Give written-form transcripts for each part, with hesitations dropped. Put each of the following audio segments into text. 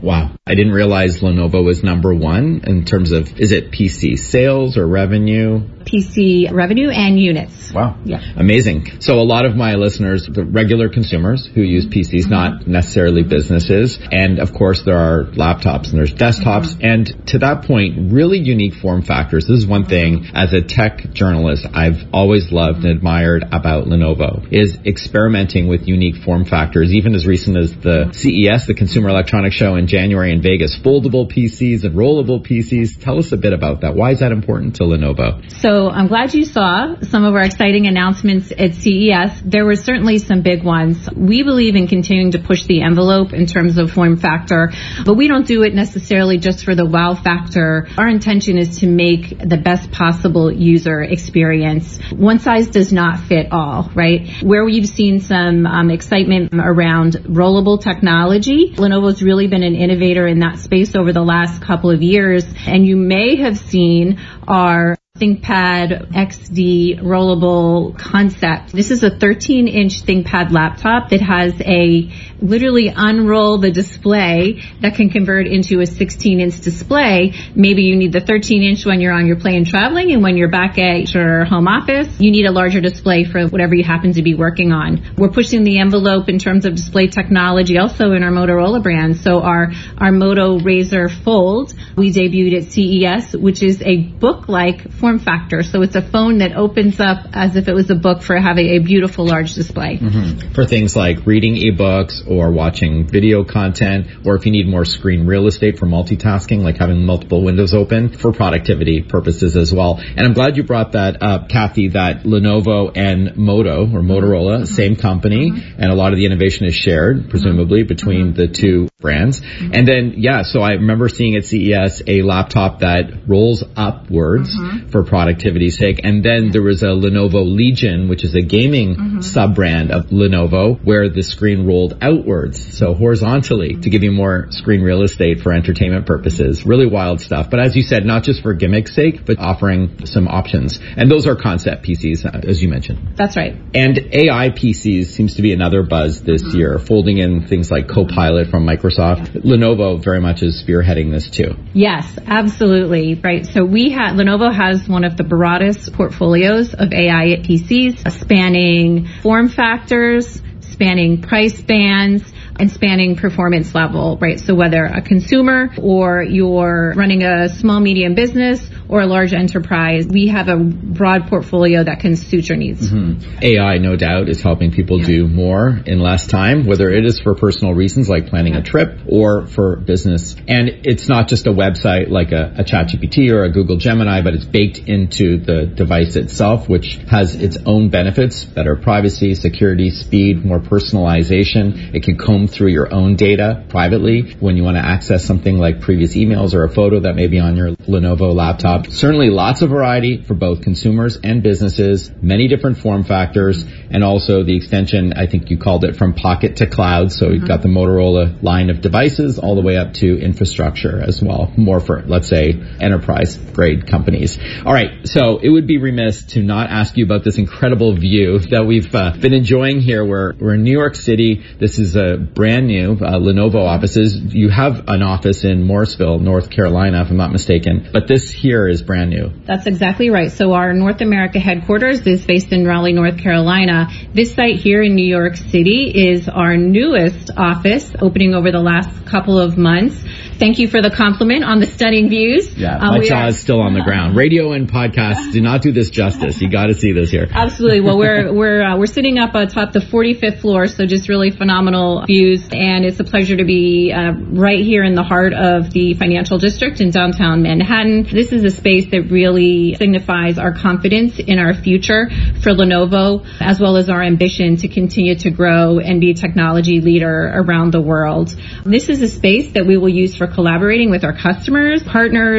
Wow. I didn't realize Lenovo was number one in terms of, is it PC sales or revenue? PC revenue and units. Wow. Yeah. Amazing. So a lot of my listeners, the regular consumers who use PCs, not necessarily businesses. And of course, there are laptops and there's desktops. And to that point, really unique form factors. This is one thing as a tech journalist I've always loved and admired about Lenovo is experimenting with unique form factors, even as recent as the CES, the Consumer Electronics Show in January in Vegas, foldable PCs and rollable PCs. Tell us a bit about that. Why is that important to Lenovo? So I'm glad you saw some of our exciting announcements at CES. There were certainly some big ones. We believe in continuing to push the envelope in terms of form factor, but we don't do it necessarily just for the wow factor. Our intention is to make the best possible user experience. One size does not fit all, right? Where we've seen some excitement around rollable technology, Lenovo's really been an innovator in that space over the last couple of years, and you may have seen our ThinkPad XD rollable concept. This is a 13-inch ThinkPad laptop that has a literally unroll the display that can convert into a 16-inch display. Maybe you need the 13-inch when you're on your plane traveling, and when you're back at your home office, you need a larger display for whatever you happen to be working on. We're pushing the envelope in terms of display technology also in our Motorola brand. So our Moto Razr Fold, we debuted at CES, which is a book-like form factor. So it's a phone that opens up as if it was a book for having a beautiful large display. For things like reading ebooks or watching video content, or if you need more screen real estate for multitasking, like having multiple windows open for productivity purposes as well. And I'm glad you brought that up, Kathy, that Lenovo and Moto or Motorola, same company, and a lot of the innovation is shared, presumably, between the two brands. And then, so I remember seeing at CES a laptop that rolls upwards for productivity's sake. And then there was a Lenovo Legion, which is a gaming sub-brand of Lenovo, where the screen rolled outwards, so horizontally, to give you more screen real estate for entertainment purposes. Really wild stuff. But as you said, not just for gimmick's sake, but offering some options. And those are concept PCs, as you mentioned. That's right. And AI PCs seems to be another buzz this year, folding in things like Copilot from Microsoft. Lenovo very much is spearheading this too. Yes, absolutely. Right. So Lenovo has one of the broadest portfolios of AI PCs, spanning form factors, spanning price bands, and spanning performance level, right? So whether a consumer or you're running a small, medium business or a large enterprise, we have a broad portfolio that can suit your needs. AI, no doubt, is helping people do more in less time, whether it is for personal reasons like planning a trip or for business. And it's not just a website like a ChatGPT or a Google Gemini, but it's baked into the device itself, which has its own benefits, better privacy, security, speed, more personalization. It can comb through your own data privately when you want to access something like previous emails or a photo that may be on your Lenovo laptop. Certainly lots of variety for both consumers and businesses, many different form factors, and also the extension, I think you called it, from pocket to cloud. So you've got the Motorola line of devices all the way up to infrastructure as well, more for, let's say, enterprise grade companies. All right, so it would be remiss to not ask you about this incredible view that we've been enjoying here. We're in New York City. This is a brand new Lenovo offices. You have an office in Morrisville, North Carolina, if I'm not mistaken, but this here is brand new. That's exactly right. So our North America headquarters is based in Raleigh, North Carolina. This site here in New York City is our newest office, opening over the last couple of months. Thank you for the compliment on the stunning views. Yeah, my jaw is still on the ground. Radio and podcasts do not do this justice. You got to see this here. Absolutely. Well, we're sitting up atop the 45th floor, so just really phenomenal views, and it's a pleasure to be right here in the heart of the financial district in downtown Manhattan. This is a space that really signifies our confidence in our future for Lenovo, as well as our ambition to continue to grow and be a technology leader around the world. This is a space that we will use for collaborating with our customers, partners,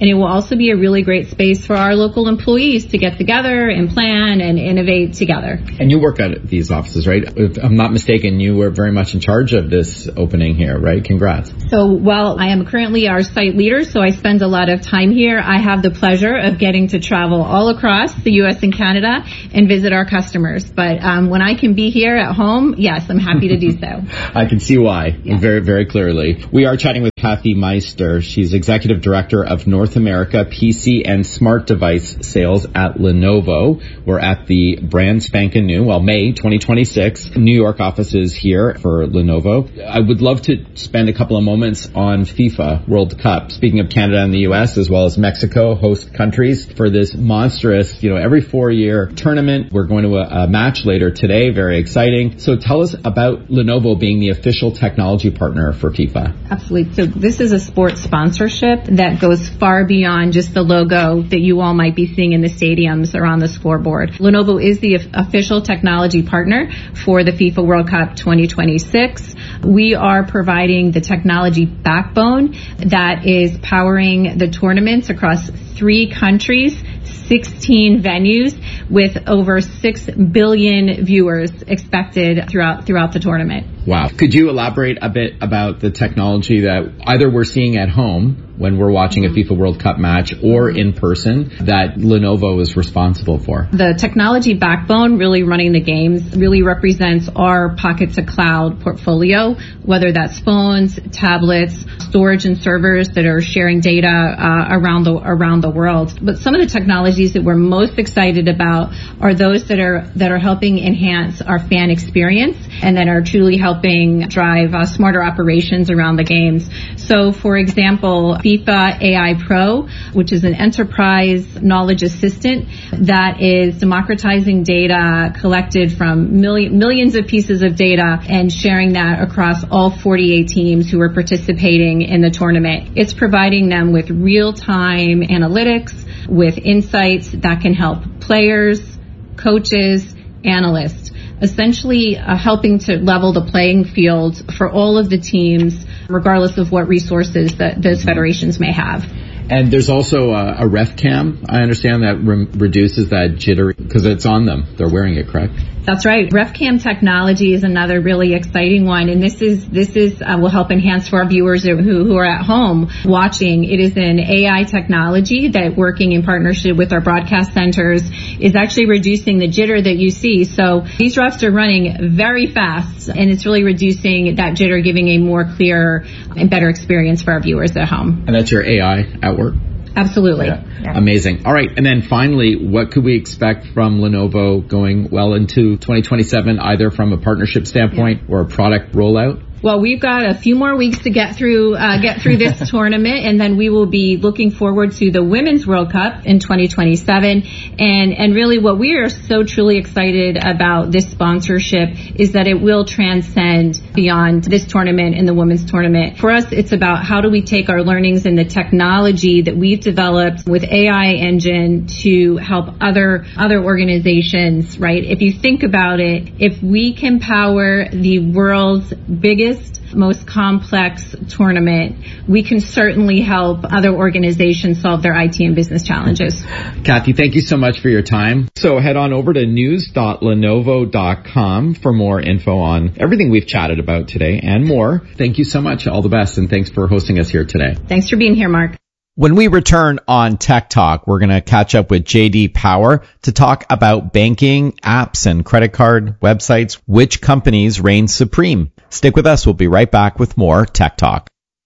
And it will also be a really great space for our local employees to get together and plan and innovate together. And you work at these offices, right? If I'm not mistaken, you were very much in charge of this opening here, right? Congrats. So while I am currently our site leader, so I spend a lot of time here, I have the pleasure of getting to travel all across the U.S. and Canada and visit our customers. But when I can be here at home, yes, I'm happy to do so. I can see why, very, very clearly. We are chatting with Kathy Meister. She's Executive Director of North America PC and Smart Device Sales at Lenovo. We're at the brand spanking new, May 2026, New York offices here for Lenovo. I would love to spend a couple of moments on FIFA World Cup. Speaking of Canada and the U.S. as well as Mexico, host countries for this monstrous, every 4-year tournament. We're going to a match later today. Very exciting. So tell us about Lenovo being the official technology partner for FIFA. Absolutely. So this is a sports sponsorship that goes far beyond just the logo that you all might be seeing in the stadiums or on the scoreboard. Lenovo is the official technology partner for the FIFA World Cup 2026. We are providing the technology backbone that is powering the tournaments across 3 countries, 16 venues with over 6 billion viewers expected throughout the tournament. Wow. Could you elaborate a bit about the technology that either we're seeing at home when we're watching a FIFA World Cup match or in person that Lenovo is responsible for? The technology backbone really running the games really represents our Pocket to Cloud portfolio, whether that's phones, tablets, storage and servers that are sharing data around the world. But some of the technologies that we're most excited about are those that are helping enhance our fan experience and that are truly helping drive smarter operations around the games. So, for example, FIFA AI Pro, which is an enterprise knowledge assistant that is democratizing data collected from millions of pieces of data and sharing that across all 48 teams who are participating in the tournament. It's providing them with real-time analytics, with insights that can help players, coaches, analysts, essentially helping to level the playing field for all of the teams, regardless of what resources that those federations may have. And there's also a ref cam, I understand, that reduces that jitter because it's on them. They're wearing it, correct? That's right. RefCam technology is another really exciting one, and this will help enhance for our viewers who are at home watching. It is an AI technology that, working in partnership with our broadcast centers, is actually reducing the jitter that you see. So these refs are running very fast, and it's really reducing that jitter, giving a more clear and better experience for our viewers at home. And that's your AI at work? Absolutely. Yeah. Amazing. All right. And then finally, what could we expect from Lenovo going well into 2027, either from a partnership standpoint or a product rollout? Well, we've got a few more weeks to get through this tournament, and then we will be looking forward to the Women's World Cup in 2027. And really what we are so truly excited about this sponsorship is that it will transcend beyond this tournament and the women's tournament. For us, it's about how do we take our learnings and the technology that we've developed with AI engine to help other organizations, right? If you think about it, if we can power the world's biggest, most complex tournament, we can certainly help other organizations solve their IT and business challenges. Kathy, thank you so much for your time. So head on over to news.lenovo.com for more info on everything we've chatted about today and more. Thank you so much. All the best, and thanks for hosting us here today. Thanks for being here, Mark. When we return on Tech Talk, we're going to catch up with JD Power to talk about banking, apps, and credit card websites. Which companies reign supreme? Stick with us. We'll be right back with more Tech Talk.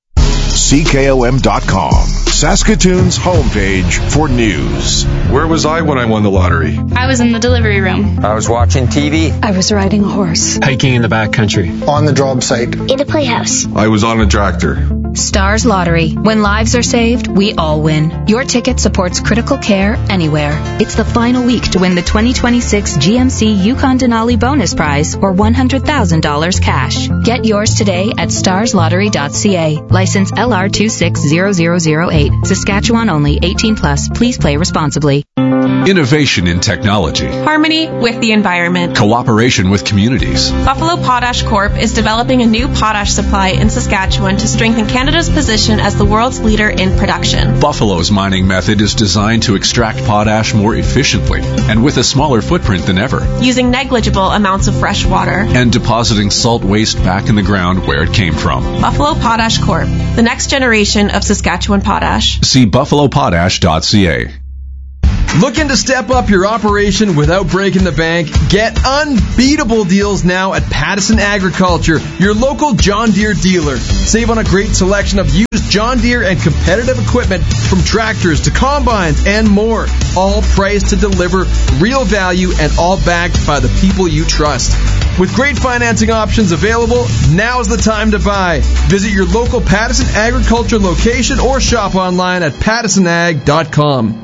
CKOM.com, Saskatoon's homepage for news. Where was I when I won the lottery? I was in the delivery room. I was watching TV. I was riding a horse. Hiking in the backcountry. On the job site. In a playhouse. I was on a tractor. Stars Lottery. When lives are saved, we all win. Your ticket supports critical care anywhere. It's the final week to win the 2026 GMC Yukon Denali Bonus Prize or $100,000 cash. Get yours today at starslottery.ca. License LR260008. Saskatchewan only. 18+. Please play responsibly. Innovation in technology. Harmony with the environment. Cooperation with communities. Buffalo Potash Corp. is developing a new potash supply in Saskatchewan to strengthen Canada's position as the world's leader in production. Buffalo's mining method is designed to extract potash more efficiently and with a smaller footprint than ever. Using negligible amounts of fresh water. And depositing salt waste back in the ground where it came from. Buffalo Potash Corp. The next generation of Saskatchewan potash. See buffalopotash.ca. Looking to step up your operation without breaking the bank? Get unbeatable deals now at Pattison Agriculture, your local John Deere dealer. Save on a great selection of used John Deere and competitive equipment from tractors to combines and more. All priced to deliver real value and all backed by the people you trust. With great financing options available, now's the time to buy. Visit your local Pattison Agriculture location or shop online at pattisonag.com.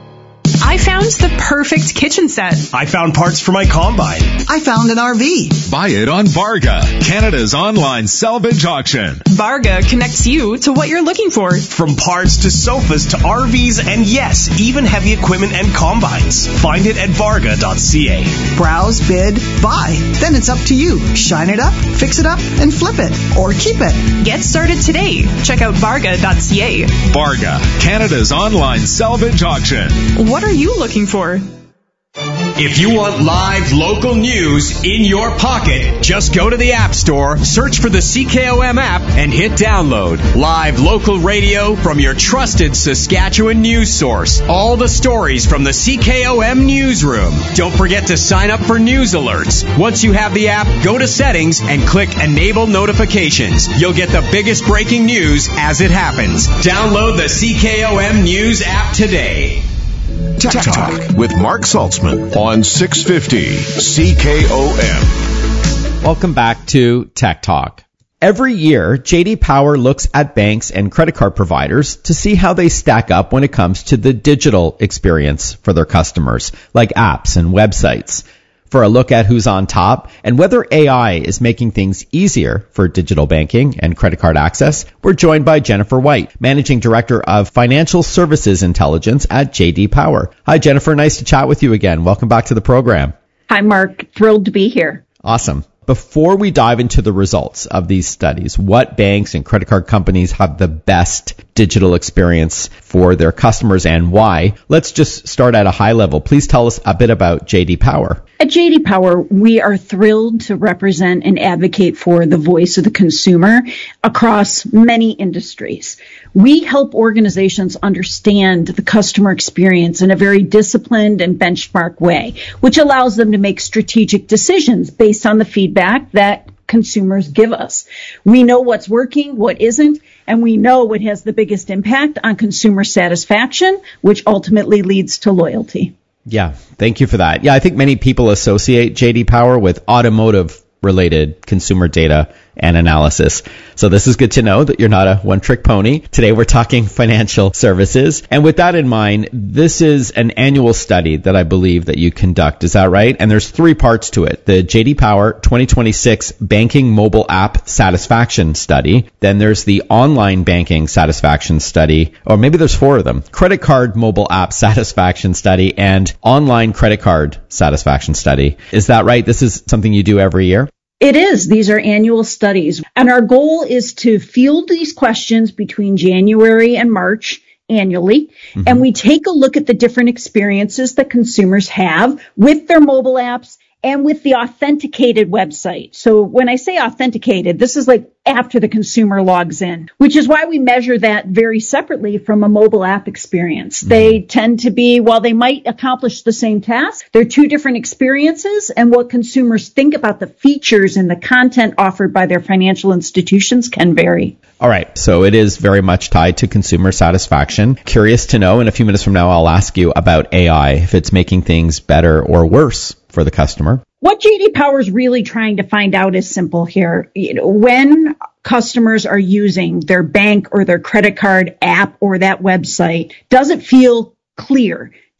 I found the perfect kitchen set. I found parts for my combine. I found an RV. Buy it on Varga, Canada's online salvage auction. Varga connects you to what you're looking for. From parts to sofas to RVs and yes, even heavy equipment and combines. Find it at varga.ca. Browse, bid, buy. Then it's up to you. Shine it up, fix it up, and flip it. Or keep it. Get started today. Check out varga.ca. Varga, Canada's online salvage auction. What are you looking for? If you want live local news in your pocket, just go to the App Store, search for the CKOM app, and hit download. Live local radio from your trusted Saskatchewan news source. All the stories from the CKOM newsroom. Don't forget to sign up for news alerts. Once you have the app, go to settings and click Enable Notifications. You'll get the biggest breaking news as it happens. Download the CKOM News app today. Tech Talk with Mark Saltzman on 650 CKOM. Welcome back to Tech Talk. Every year, JD Power looks at banks and credit card providers to see how they stack up when it comes to the digital experience for their customers, like apps and websites. For a look at who's on top and whether AI is making things easier for digital banking and credit card access, we're joined by Jennifer White, Managing Director of Financial Services Intelligence at JD Power. Hi, Jennifer. Nice to chat with you again. Welcome back to the program. Hi, Mark. Thrilled to be here. Awesome. Before we dive into the results of these studies, what banks and credit card companies have the best digital experience for their customers and why? Let's just start at a high level. Please tell us a bit about JD Power. At JD Power, we are thrilled to represent and advocate for the voice of the consumer across many industries. We help organizations understand the customer experience in a very disciplined and benchmark way, which allows them to make strategic decisions based on the feedback that consumers give us. We know what's working, what isn't, and we know what has the biggest impact on consumer satisfaction, which ultimately leads to loyalty. Yeah, thank you for that. Yeah, I think many people associate JD Power with automotive-related consumer data and analysis. So this is good to know that you're not a one-trick pony. Today we're talking financial services. And with that in mind, this is an annual study that I believe that you conduct. Is that right? And there's 3 parts to it. The JD Power 2026 Banking Mobile App Satisfaction Study. Then there's the Online Banking Satisfaction Study, or maybe there's 4 of them. Credit Card Mobile App Satisfaction Study and Online Credit Card Satisfaction Study. Is that right? This is something you do every year? It is. These are annual studies. And our goal is to field these questions between January and March annually. Mm-hmm. And we take a look at the different experiences that consumers have with their mobile apps and with the authenticated website. So when I say authenticated, this is like after the consumer logs in, which is why we measure that very separately from a mobile app experience. Mm-hmm. They tend to be, while they might accomplish the same task, they're 2 different experiences, and what consumers think about the features and the content offered by their financial institutions can vary. All right. So it is very much tied to consumer satisfaction. Curious to know, in a few minutes from now, I'll ask you about AI, if it's making things better or worse for the customer. What JD Power is really trying to find out is simple here. When customers are using their bank or their credit card app or that website, does it feel clear?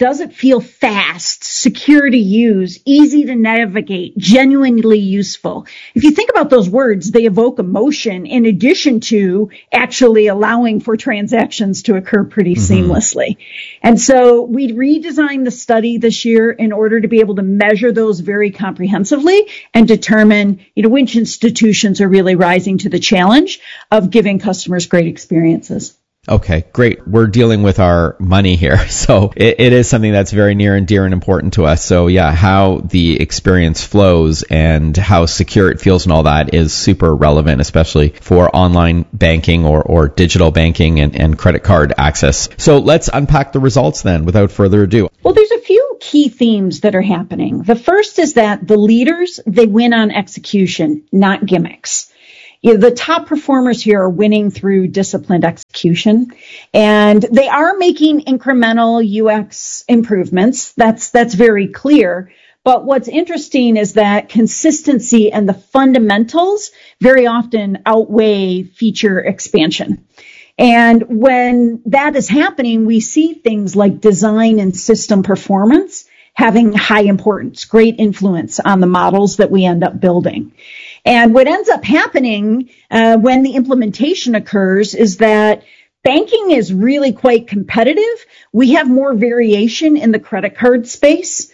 Does it feel fast, secure to use, easy to navigate, genuinely useful? If you think about those words, they evoke emotion in addition to actually allowing for transactions to occur pretty seamlessly. And so we redesigned the study this year in order to be able to measure those very comprehensively and determine, which institutions are really rising to the challenge of giving customers great experiences. Okay, great. We're dealing with our money here. So it is something that's very near and dear and important to us. So yeah, how the experience flows and how secure it feels and all that is super relevant, especially for online banking or digital banking and credit card access. So let's unpack the results then without further ado. Well, there's a few key themes that are happening. The first is that the leaders, they win on execution, not gimmicks. The top performers here are winning through disciplined execution, and they are making incremental UX improvements. That's very clear. But what's interesting is that consistency and the fundamentals very often outweigh feature expansion. And when that is happening, we see things like design and system performance having high importance, great influence on the models that we end up building. And what ends up happening when the implementation occurs is that banking is really quite competitive. We have more variation in the credit card space.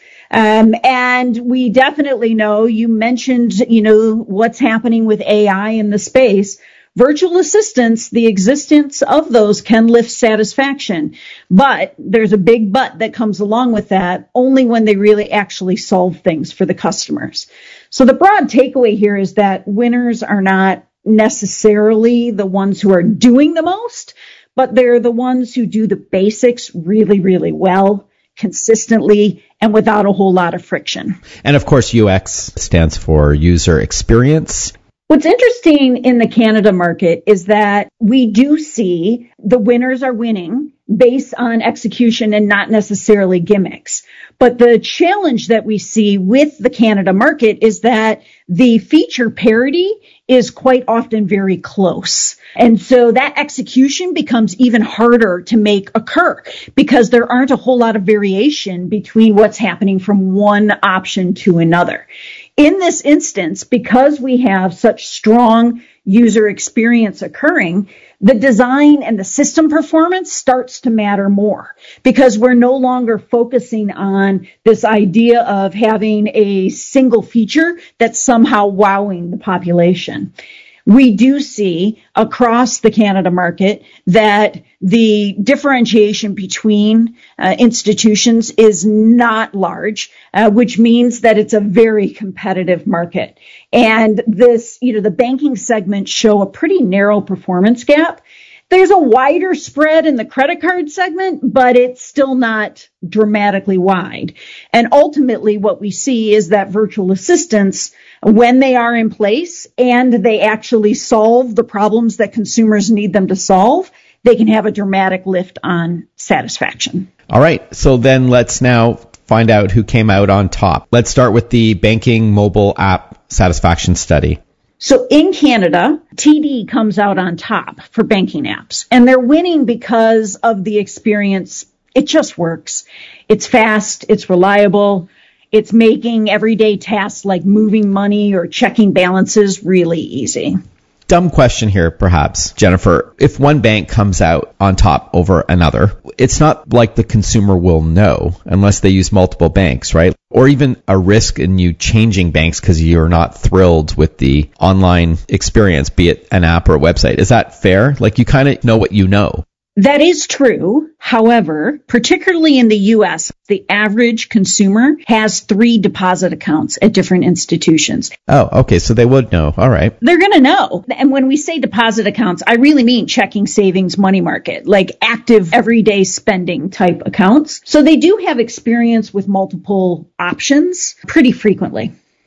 And we definitely know, you mentioned, what's happening with AI in the space. Virtual assistants, the existence of those can lift satisfaction, but there's a big but that comes along with that only when they really actually solve things for the customers. So the broad takeaway here is that winners are not necessarily the ones who are doing the most, but they're the ones who do the basics really, really well, consistently, and without a whole lot of friction. And of course, UX stands for user experience. What's interesting in the Canada market is that we do see the winners are winning based on execution and not necessarily gimmicks. But the challenge that we see with the Canada market is that the feature parity is quite often very close. And so that execution becomes even harder to make occur because there aren't a whole lot of variation between what's happening from one option to another. In this instance, because we have such strong user experience occurring, the design and the system performance starts to matter more because we're no longer focusing on this idea of having a single feature that's somehow wowing the population. We do see across the Canada market that the differentiation between institutions is not large, which means that it's a very competitive market. And this, the banking segments show a pretty narrow performance gap. There's a wider spread in the credit card segment, but it's still not dramatically wide. And ultimately what we see is that virtual assistants, when they are in place and they actually solve the problems that consumers need them to solve, they can have a dramatic lift on satisfaction. All right. So then let's now find out who came out on top. Let's start with the banking mobile app satisfaction study. So in Canada, TD comes out on top for banking apps, and they're winning because of the experience. It just works. It's fast. It's reliable. It's making everyday tasks like moving money or checking balances really easy. Dumb question here, perhaps, Jennifer. If one bank comes out on top over another, it's not like the consumer will know unless they use multiple banks, right? Or even a risk in you changing banks because you're not thrilled with the online experience, be it an app or a website. Is that fair? Like you kind of know what you know. That is true. However, particularly in the U.S., the average consumer has 3 deposit accounts at different institutions. Oh, okay. So they would know. All right. They're going to know. And when we say deposit accounts, I really mean checking, savings, money market, like active everyday spending type accounts. So they do have experience with multiple options pretty frequently.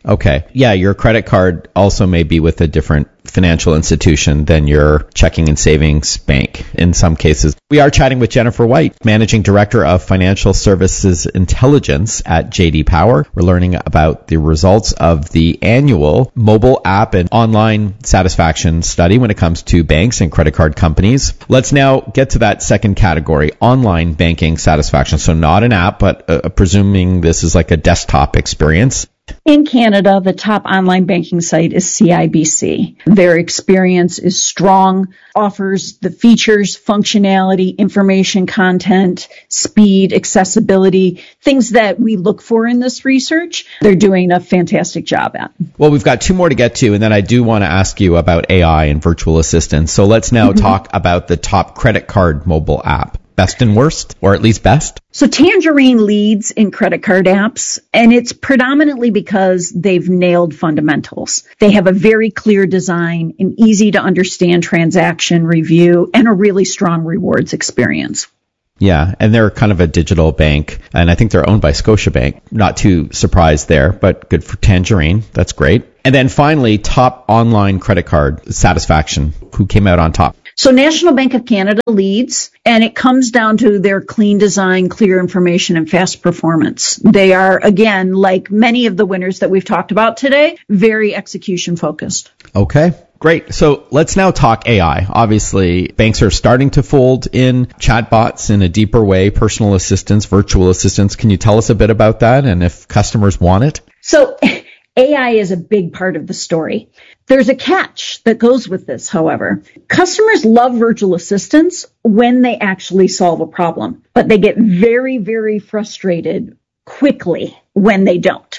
Okay. Yeah, your credit card also may be with a different financial institution than your checking and savings bank in some cases. We are chatting with Jennifer White, Managing Director of Financial Services Intelligence at JD Power. We're learning about the results of the annual mobile app and online satisfaction study when it comes to banks and credit card companies. Let's now get to that second category, online banking satisfaction. So not an app, but presuming this is like a desktop experience. In Canada, the top online banking site is CIBC. Their experience is strong, offers the features, functionality, information content, speed, accessibility, things that we look for in this research. They're doing a fantastic job at. Well, we've got two more to get to, and then I do want to ask you about AI and virtual assistants. So let's now talk about the top credit card mobile app. Best and worst, or at least best? So Tangerine leads in credit card apps, and it's predominantly because they've nailed fundamentals. They have a very clear design, an easy to understand transaction review, and a really strong rewards experience. Yeah, and they're kind of a digital bank, and I think they're owned by Scotiabank. Not too surprised there, but good for Tangerine. That's great. And then finally, top online credit card satisfaction. Who came out on top? So National Bank of Canada leads, and it comes down to their clean design, clear information, and fast performance. They are, again, like many of the winners that we've talked about today, very execution focused. Okay, great. So let's now talk AI. Obviously, banks are starting to fold in chatbots in a deeper way, personal assistants, virtual assistants. Can you tell us a bit about that and if customers want it? So AI is a big part of the story. There's a catch that goes with this, however. Customers love virtual assistants when they actually solve a problem, but they get very, very frustrated quickly when they don't.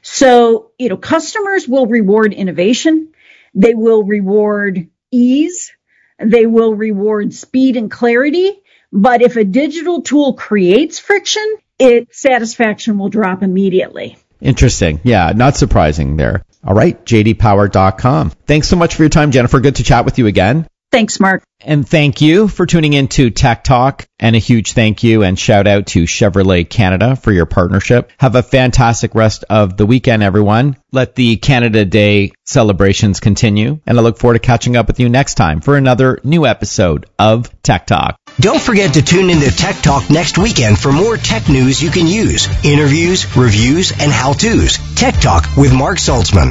So, customers will reward innovation. They will reward ease. They will reward speed and clarity. But if a digital tool creates friction, its satisfaction will drop immediately. Interesting. Yeah, not surprising there. All right, jdpower.com. Thanks so much for your time, Jennifer. Good to chat with you again. Thanks, Mark. And thank you for tuning in to Tech Talk. And a huge thank you and shout out to Chevrolet Canada for your partnership. Have a fantastic rest of the weekend, everyone. Let the Canada Day celebrations continue. And I look forward to catching up with you next time for another new episode of Tech Talk. Don't forget to tune in to Tech Talk next weekend for more tech news you can use, interviews, reviews, and how-tos. Tech Talk with Mark Saltzman.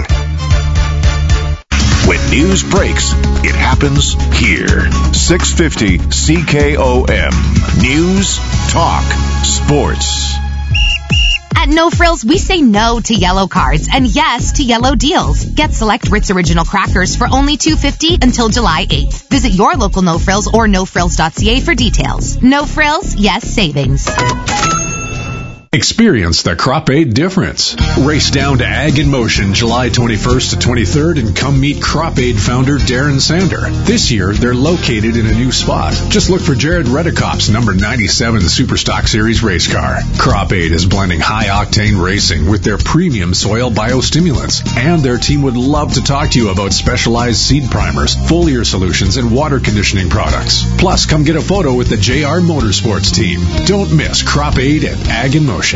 When news breaks, it happens here. 650 CKOM. News, talk, sports. At No Frills, we say no to yellow cards and yes to yellow deals. Get select Ritz Original crackers for only $2.50 until July 8th. Visit your local No Frills or nofrills.ca for details. No Frills, yes savings. Experience the Crop Aid difference. Race down to Ag in Motion July 21st to 23rd and come meet Crop Aid founder Darren Sander. This year, they're located in a new spot. Just look for Jared Redekop's number 97 Superstock Series race car. Crop Aid is blending high-octane racing with their premium soil biostimulants. And their team would love to talk to you about specialized seed primers, foliar solutions, and water conditioning products. Plus, come get a photo with the JR Motorsports team. Don't miss Crop Aid at Ag in Motion.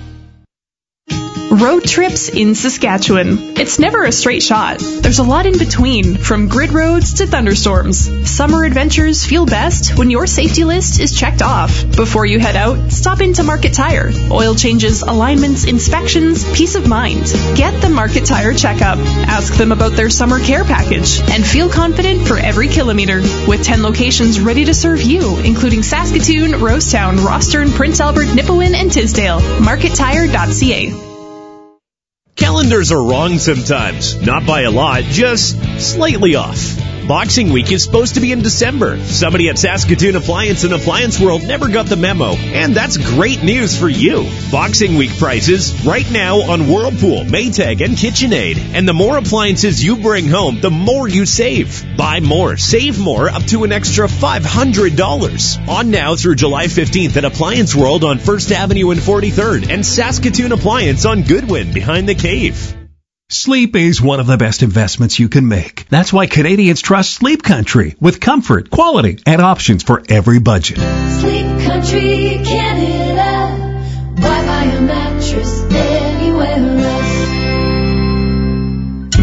Road trips in Saskatchewan. It's never a straight shot. There's a lot in between, from grid roads to thunderstorms. Summer adventures feel best when your safety list is checked off. Before you head out, stop into Market Tire. Oil changes, alignments, inspections, peace of mind. Get the Market Tire checkup. Ask them about their summer care package and feel confident for every kilometer. With 10 locations ready to serve you, including Saskatoon, Rosetown, Rostern, Prince Albert, Nipawin, and Tisdale. MarketTire.ca. Calendars are wrong sometimes. Not by a lot, just slightly off. Boxing Week is supposed to be in December. Somebody at Saskatoon Appliance and Appliance World never got the memo, and that's great news for you. Boxing Week prices right now on Whirlpool, Maytag, and KitchenAid. And the more appliances you bring home, the more you save. Buy more, save more, up to an extra $500. On now through July 15th at Appliance World on 1st Avenue and 43rd, and Saskatoon Appliance on Goodwin behind the Cave. Sleep is one of the best investments you can make. That's why Canadians trust Sleep Country with comfort, quality, and options for every budget. Sleep Country Canada. Why buy a mattress anywhere else?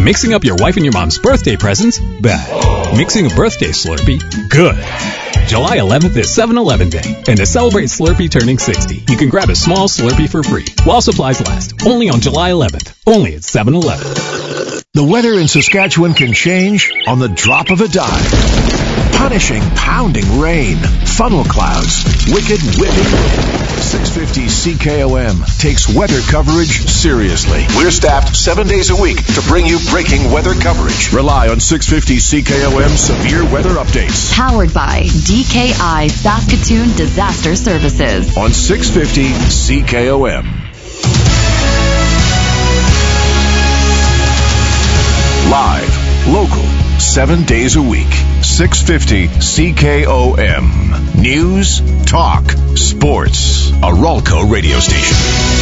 Mixing up your wife and your mom's birthday presents? Bad. Mixing a birthday Slurpee? Good. July 11th is 7-Eleven Day, and to celebrate Slurpee turning 60, you can grab a small Slurpee for free while supplies last. Only on July 11th. Only at 7-Eleven. The weather in Saskatchewan can change on the drop of a dime. Punishing, pounding rain, funnel clouds, wicked whipping wind. 650 CKOM takes weather coverage seriously. We're staffed 7 days a week to bring you breaking weather coverage. Rely on 650 CKOM severe weather updates. Powered by DKI Saskatoon Disaster Services. On 650 CKOM. Live, local, 7 days a week. 650 CKOM. News, talk, sports. A Ralco radio station.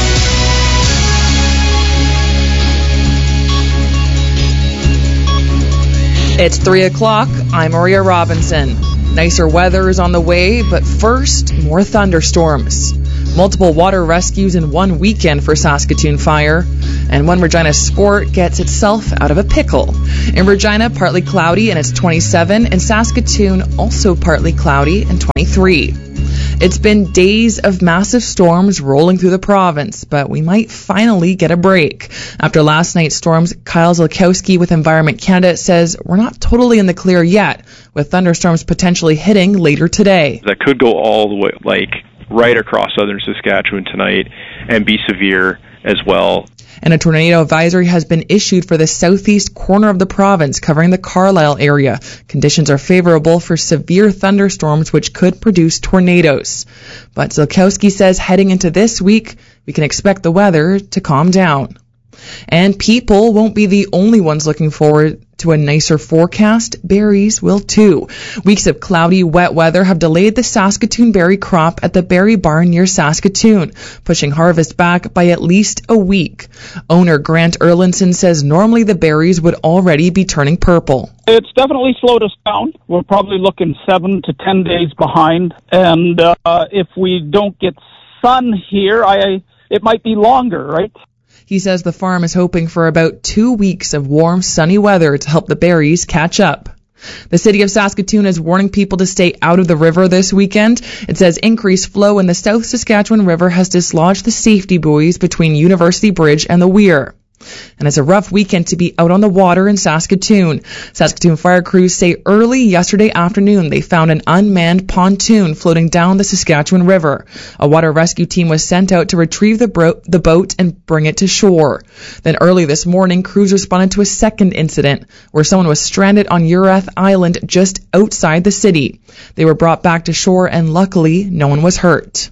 It's 3 o'clock. I'm Maria Robinson. Nicer weather is on the way, but first, more thunderstorms. Multiple water rescues in one weekend for Saskatoon Fire, and one Regina sport gets itself out of a pickle. In Regina, partly cloudy and it's 27, and Saskatoon also partly cloudy and 23. It's been days of massive storms rolling through the province, but we might finally get a break. After last night's storms, Kyle Zilkowski with Environment Canada says we're not totally in the clear yet, with thunderstorms potentially hitting later today. That could go all the way, right across southern Saskatchewan tonight and be severe as well. And a tornado advisory has been issued for the southeast corner of the province, covering the Carlisle area. Conditions are favorable for severe thunderstorms, which could produce tornadoes. But Zilkowski says heading into this week, we can expect the weather to calm down. And people won't be the only ones looking forward to a nicer forecast. Berries will too. Weeks of cloudy, wet weather have delayed the Saskatoon berry crop at the Berry Barn near Saskatoon, pushing harvest back by at least a week. Owner Grant Erlinson says normally the berries would already be turning purple. It's definitely slowed us down. We're probably looking 7 to 10 days behind, and if we don't get sun here, it might be longer, right? He says the farm is hoping for about 2 weeks of warm, sunny weather to help the berries catch up. The city of Saskatoon is warning people to stay out of the river this weekend. It says increased flow in the South Saskatchewan River has dislodged the safety buoys between University Bridge and the Weir. And it's a rough weekend to be out on the water in Saskatoon. Saskatoon fire crews say early yesterday afternoon they found an unmanned pontoon floating down the Saskatchewan River. A water rescue team was sent out to retrieve the boat and bring it to shore. Then early this morning, crews responded to a second incident where someone was stranded on Urath Island just outside the city. They were brought back to shore and luckily no one was hurt.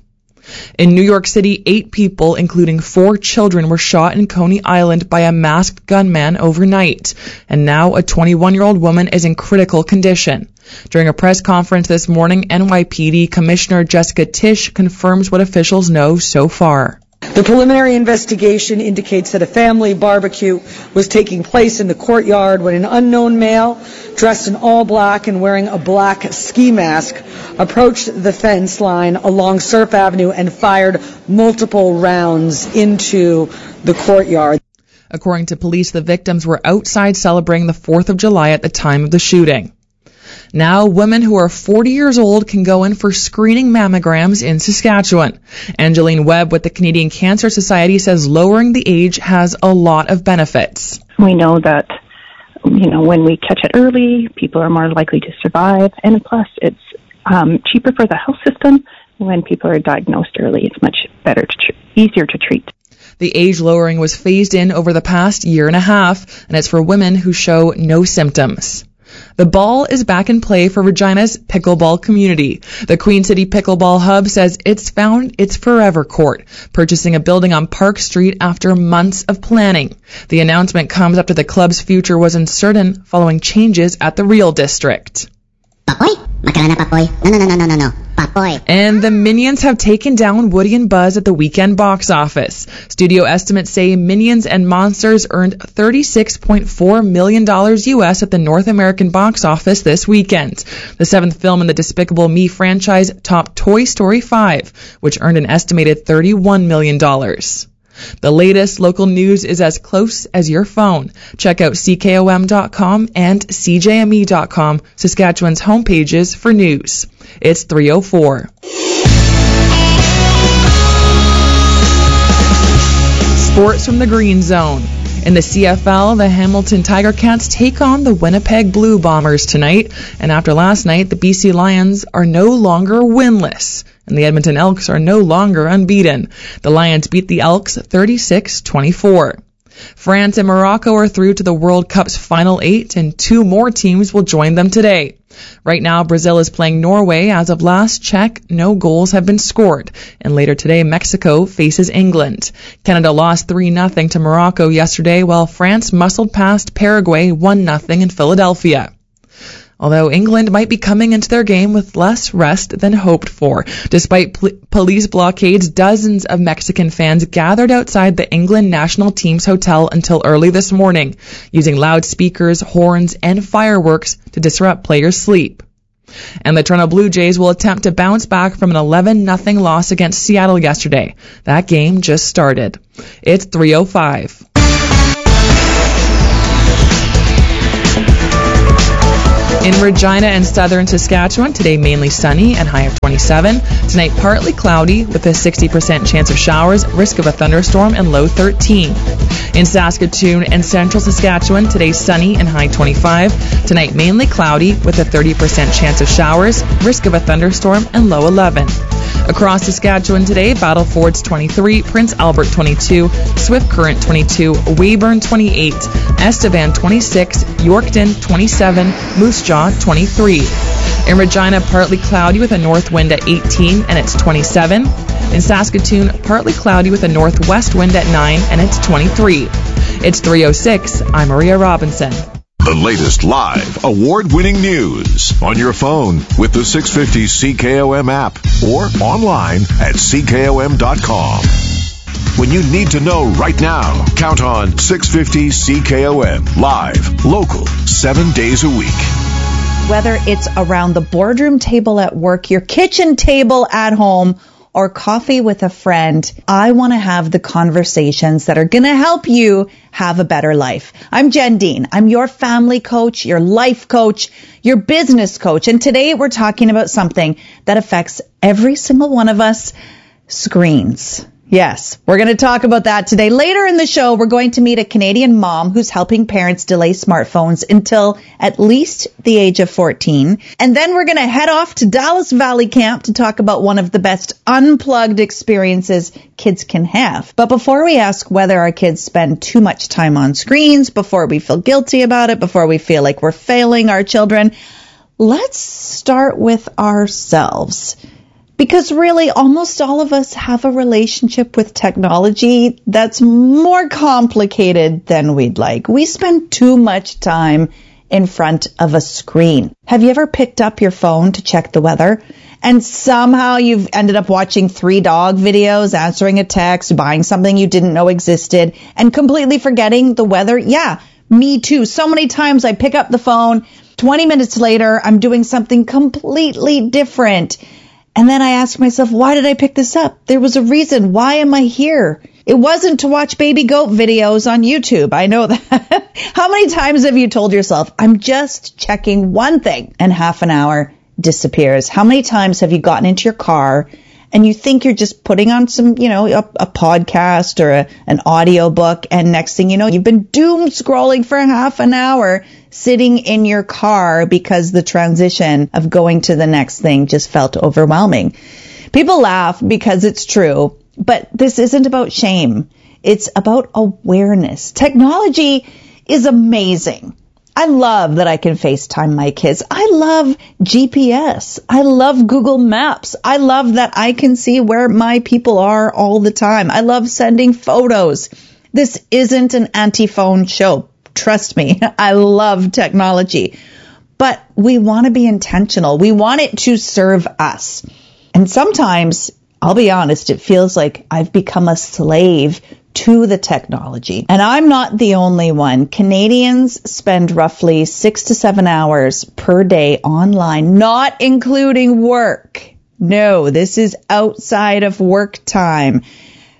In New York City, 8 people, including 4 children, were shot in Coney Island by a masked gunman overnight. And now a 21-year-old woman is in critical condition. During a press conference this morning, NYPD Commissioner Jessica Tisch confirms what officials know so far. The preliminary investigation indicates that a family barbecue was taking place in the courtyard when an unknown male, dressed in all black and wearing a black ski mask, approached the fence line along Surf Avenue and fired multiple rounds into the courtyard. According to police, the victims were outside celebrating the 4th of July at the time of the shooting. Now, women who are 40 years old can go in for screening mammograms in Saskatchewan. Angeline Webb with the Canadian Cancer Society says lowering the age has a lot of benefits. We know that, when we catch it early, people are more likely to survive, and plus it's cheaper for the health system. When people are diagnosed early, it's much better, easier to treat. The age lowering was phased in over the past year and a half, and it's for women who show no symptoms. The ball is back in play for Regina's pickleball community. The Queen City Pickleball Hub says it's found its forever court, purchasing a building on Park Street after months of planning. The announcement comes after the club's future was uncertain following changes at the Real District. Papoy? Makarana Papoy. No. Papoy. And the Minions have taken down Woody and Buzz at the weekend box office. Studio estimates say Minions and Monsters earned $36.4 million US at the North American box office this weekend. The 7th film in the Despicable Me franchise topped Toy Story 5, which earned an estimated $31 million. The latest local news is as close as your phone. Check out CKOM.com and CJME.com, Saskatchewan's homepages for news. It's 3:04. Sports from the Green Zone. In the CFL, the Hamilton Tiger Cats take on the Winnipeg Blue Bombers tonight. And after last night, the BC Lions are no longer winless. And the Edmonton Elks are no longer unbeaten. The Lions beat the Elks 36-24. France and Morocco are through to the World Cup's final 8, and 2 more teams will join them today. Right now, Brazil is playing Norway. As of last check, no goals have been scored. And later today, Mexico faces England. Canada lost 3-0 to Morocco yesterday, while France muscled past Paraguay 1-0 in Philadelphia. Although England might be coming into their game with less rest than hoped for. Despite police blockades, dozens of Mexican fans gathered outside the England national team's hotel until early this morning, using loudspeakers, horns, and fireworks to disrupt players' sleep. And the Toronto Blue Jays will attempt to bounce back from an 11-0 loss against Seattle yesterday. That game just started. It's 3:05. In Regina and southern Saskatchewan, today mainly sunny and high of 27. Tonight partly cloudy with a 60% chance of showers, risk of a thunderstorm, and low 13. In Saskatoon and central Saskatchewan, today sunny and high 25. Tonight mainly cloudy with a 30% chance of showers, risk of a thunderstorm, and low 11. Across Saskatchewan today, Battle Ford's 23, Prince Albert 22, Swift Current 22, Weyburn 28, Estevan 26, Yorkton 27, Moose Jaw 23. In Regina, partly cloudy with a north wind at 18 and it's 27. In Saskatoon, partly cloudy with a northwest wind at 9 and it's 23. It's 3:06. I'm Maria Robinson. The latest live, award-winning news on your phone with the 650 CKOM app or online at CKOM.com. When you need to know right now, count on 650 CKOM, live, local, 7 days a week. Whether it's around the boardroom table at work, your kitchen table at home, or coffee with a friend, I want to have the conversations that are going to help you have a better life. I'm Jen Dean. I'm your family coach, your life coach, your business coach. And today we're talking about something that affects every single one of us, screens. Yes, we're going to talk about that today. Later in the show, we're going to meet a Canadian mom who's helping parents delay smartphones until at least the age of 14. And then we're going to head off to Dallas Valley Camp to talk about one of the best unplugged experiences kids can have. But before we ask whether our kids spend too much time on screens, before we feel guilty about it, before we feel like we're failing our children, let's start with ourselves. Because really, almost all of us have a relationship with technology that's more complicated than we'd like. We spend too much time in front of a screen. Have you ever picked up your phone to check the weather? And somehow you've ended up watching 3 dog videos, answering a text, buying something you didn't know existed, and completely forgetting the weather? Yeah, me too. So many times I pick up the phone, 20 minutes later, I'm doing something completely different. And then I ask myself, why did I pick this up? There was a reason. Why am I here? It wasn't to watch baby goat videos on YouTube. I know that. How many times have you told yourself, I'm just checking one thing, and half an hour disappears? How many times have you gotten into your car and you think you're just putting on some, a podcast or an audio book, and next thing you know, you've been doom scrolling for half an hour sitting in your car because the transition of going to the next thing just felt overwhelming. People laugh because it's true, but this isn't about shame. It's about awareness. Technology is amazing. I love that I can FaceTime my kids. I love GPS. I love Google Maps. I love that I can see where my people are all the time. I love sending photos. This isn't an anti-phone show. Trust me, I love technology. But we want to be intentional. We want it to serve us. And sometimes, I'll be honest, it feels like I've become a slave to the technology. And I'm not the only one. Canadians spend roughly 6 to 7 hours per day online, not including work. No, this is outside of work time.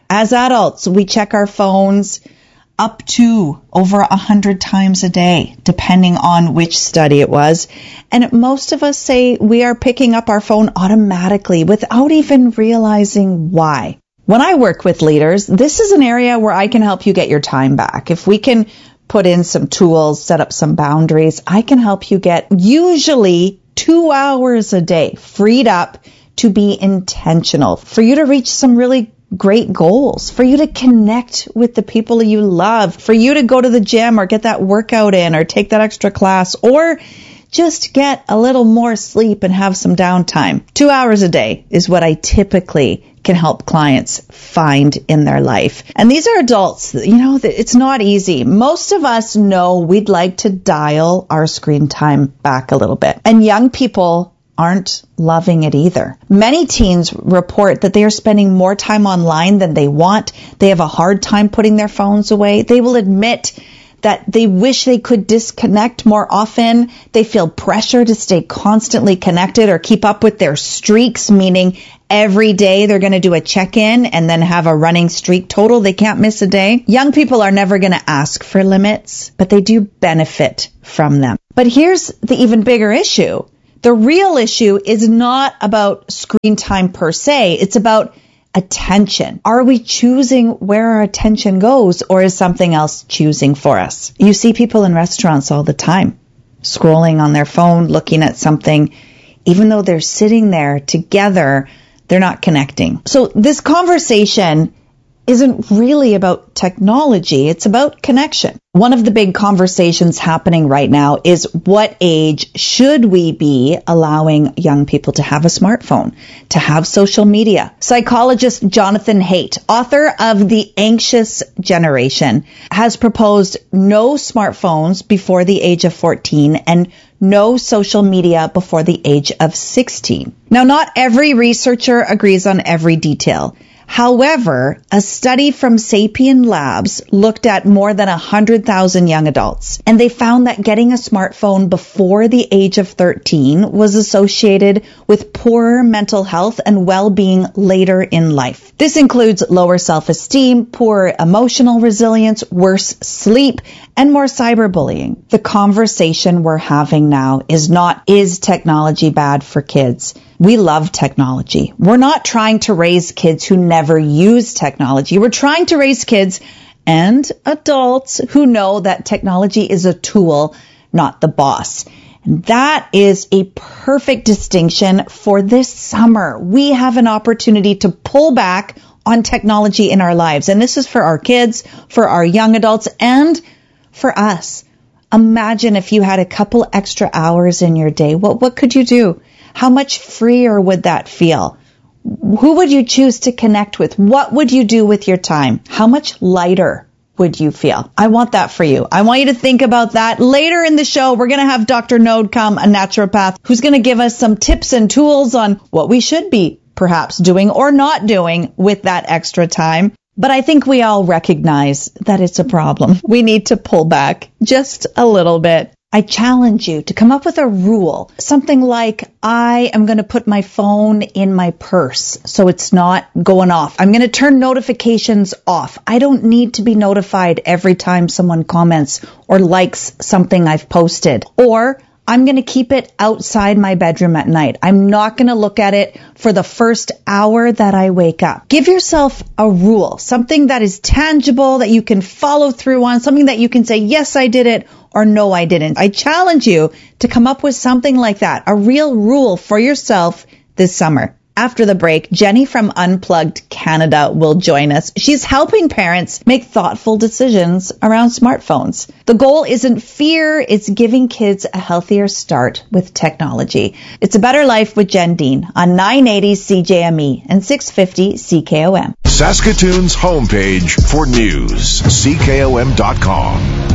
As adults, we check our phones up to over 100 times a day, depending on which study it was. And most of us say we are picking up our phone automatically without even realizing why. When I work with leaders, this is an area where I can help you get your time back. If we can put in some tools, set up some boundaries, I can help you get usually 2 hours a day freed up to be intentional, for you to reach some really great goals, for you to connect with the people you love, for you to go to the gym or get that workout in or take that extra class, or just get a little more sleep and have some downtime. 2 hours a day is what I typically can help clients find in their life. And these are adults. It's not easy. Most of us know we'd like to dial our screen time back a little bit. And young people aren't loving it either. Many teens report that they are spending more time online than they want. They have a hard time putting their phones away. They will admit that they wish they could disconnect more often. They feel pressure to stay constantly connected or keep up with their streaks, meaning every day they're going to do a check-in and then have a running streak total. They can't miss a day. Young people are never going to ask for limits, but they do benefit from them. But here's the even bigger issue. The real issue is not about screen time per se. It's about attention. Are we choosing where our attention goes, or is something else choosing for us? You see people in restaurants all the time, scrolling on their phone, looking at something. Even though they're sitting there together, they're not connecting. So this conversation isn't really about technology. It's about connection. One of the big conversations happening right now is, what age should we be allowing young people to have a smartphone, to have social media? Psychologist Jonathan Haidt, author of The Anxious Generation, has proposed no smartphones before the age of 14 and no social media before the age of 16. Now, not every researcher agrees on every detail. However, a study from Sapien Labs looked at more than 100,000 young adults, and they found that getting a smartphone before the age of 13 was associated with poorer mental health and well-being later in life. This includes lower self-esteem, poor emotional resilience, worse sleep, and more cyberbullying. The conversation we're having now is not, is technology bad for kids? We love technology. We're not trying to raise kids who never use technology. We're trying to raise kids and adults who know that technology is a tool, not the boss. And that is a perfect distinction for this summer. We have an opportunity to pull back on technology in our lives. And this is for our kids, for our young adults, and for us. Imagine if you had a couple extra hours in your day. What could you do? How much freer would that feel? Who would you choose to connect with? What would you do with your time? How much lighter would you feel? I want that for you. I want you to think about that. Later in the show, we're going to have Dr. Node come, a naturopath, who's going to give us some tips and tools on what we should be perhaps doing or not doing with that extra time. But I think we all recognize that it's a problem. We need to pull back just a little bit. I challenge you to come up with a rule, something like, I am going to put my phone in my purse so it's not going off. I'm going to turn notifications off. I don't need to be notified every time someone comments or likes something I've posted. Or I'm going to keep it outside my bedroom at night. I'm not going to look at it for the first hour that I wake up. Give yourself a rule, something that is tangible, that you can follow through on, something that you can say, yes, I did it, or no, I didn't. I challenge you to come up with something like that, a real rule for yourself this summer. After the break, Jenny from Unplugged Canada will join us. She's helping parents make thoughtful decisions around smartphones. The goal isn't fear, it's giving kids a healthier start with technology. It's a Better Life with Jen Dean on 980 CJME and 650 CKOM. Saskatoon's homepage for news, CKOM.com.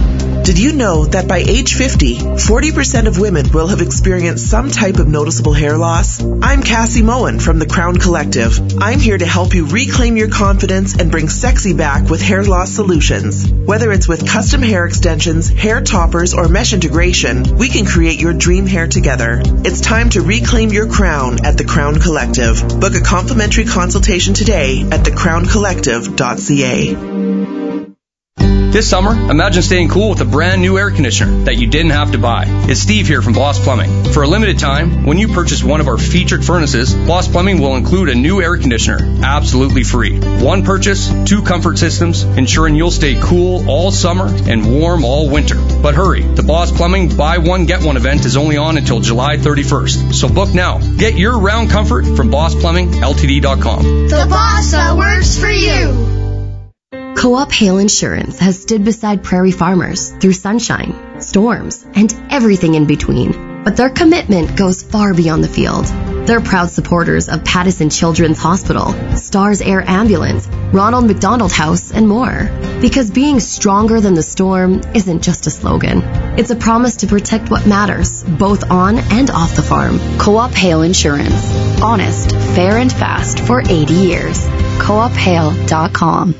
Did you know that by age 50, 40% of women will have experienced some type of noticeable hair loss? I'm Cassie Moen from the Crown Collective. I'm here to help you reclaim your confidence and bring sexy back with hair loss solutions. Whether it's with custom hair extensions, hair toppers, or mesh integration, we can create your dream hair together. It's time to reclaim your crown at the Crown Collective. Book a complimentary consultation today at thecrowncollective.ca. This summer, imagine staying cool with a brand new air conditioner that you didn't have to buy. It's Steve here from Boss Plumbing. For a limited time, when you purchase one of our featured furnaces, Boss Plumbing will include a new air conditioner, absolutely free. One purchase, 2 comfort systems, ensuring you'll stay cool all summer and warm all winter. But hurry, the Boss Plumbing Buy One Get One event is only on until July 31st. So book now. Get your round comfort from BossPlumbingLTD.com. The boss that works for you. Co-op Hail Insurance has stood beside prairie farmers through sunshine, storms, and everything in between. But their commitment goes far beyond the field. They're proud supporters of Pattison Children's Hospital, Stars Air Ambulance, Ronald McDonald House, and more. Because being stronger than the storm isn't just a slogan. It's a promise to protect what matters, both on and off the farm. Co-op Hail Insurance. Honest, fair, and fast for 80 years. CoopHail.com.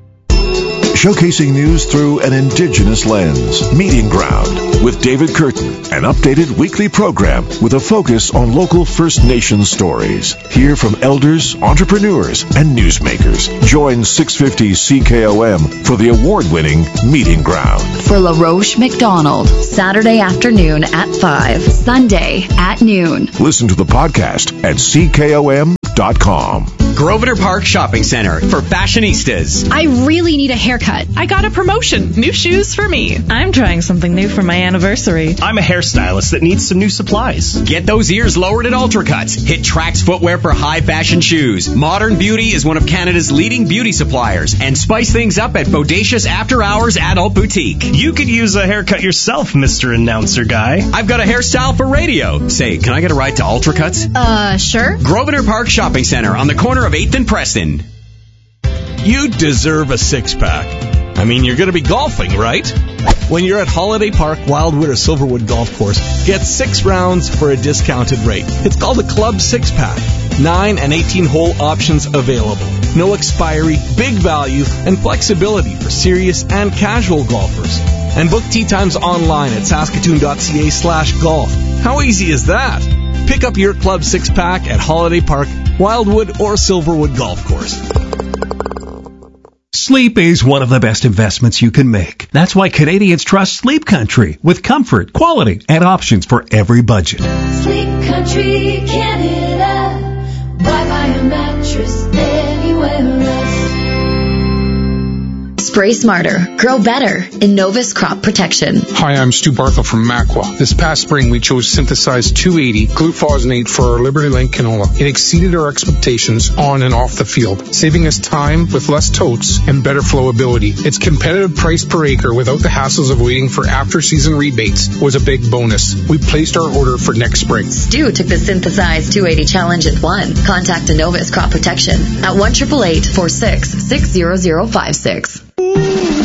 Showcasing news through an Indigenous lens. Meeting Ground with David Curtin, an updated weekly program with a focus on local First Nations stories. Hear from elders, entrepreneurs, and newsmakers. Join 650 CKOM for the award-winning Meeting Ground. For LaRoche McDonald, Saturday afternoon at 5, Sunday at noon. Listen to the podcast at CKOM.com. Grosvenor Park Shopping Center for fashionistas. I really need a haircut. I got a promotion. New shoes for me. I'm trying something new for my anniversary. I'm a hairstylist that needs some new supplies. Get those ears lowered at Ultracuts. Hit Trax Footwear for high fashion shoes. Modern Beauty is one of Canada's leading beauty suppliers. And spice things up at Bodacious After Hours Adult Boutique. You could use a haircut yourself, Mr. Announcer Guy. I've got a hairstyle for radio. Say, can I get a ride to Ultracuts? Sure. Grosvenor Park Shopping Center on the corner of 8th and Preston. You deserve a six-pack. I mean, you're going to be golfing, right? When you're at Holiday Park, Wildwood, or Silverwood Golf Course, get 6 rounds for a discounted rate. It's called a Club 6-Pack. 9 and 18-hole options available. No expiry, big value, and flexibility for serious and casual golfers. And book tee times online at saskatoon.ca/golf. How easy is that? Pick up your Club 6-Pack at Holiday Park, Wildwood, or Silverwood Golf Course. Sleep is one of the best investments you can make. That's why Canadians trust Sleep Country with comfort, quality, and options for every budget. Sleep Country Canada. Why buy a mattress anywhere else? Spray smarter, grow better. Innovis Crop Protection. Hi, I'm Stu Barthel from Macwa. This past spring, we chose Synthesized 280 glufosinate for our Liberty Link canola. It exceeded our expectations on and off the field, saving us time with less totes and better flowability. Its competitive price per acre without the hassles of waiting for after-season rebates was a big bonus. We placed our order for next spring. Stu took the Synthesized 280 challenge and won. Contact Innovis Crop Protection at 1-888-46-60056.